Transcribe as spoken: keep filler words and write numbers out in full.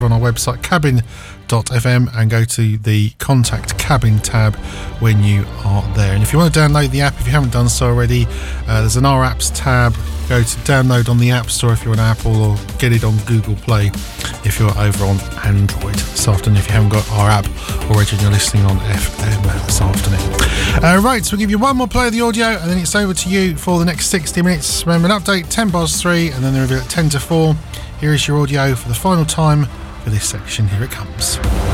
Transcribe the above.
on our website cabin dot f m and go to the Contact Cabin tab when you are there. And if you want to download the app, if you haven't done so already, uh, there's an R Apps tab. Go to download on the App Store if you're on Apple, or get it on Google Play if you're over on Android this afternoon, if you haven't got our app already and you're listening on F M this afternoon. Uh, right, so we'll give you one more play of the audio and then it's over to you for the next sixty minutes. Remember, an update ten past three and then the review at ten to four. Here is your audio for the final time for this section. Here it comes.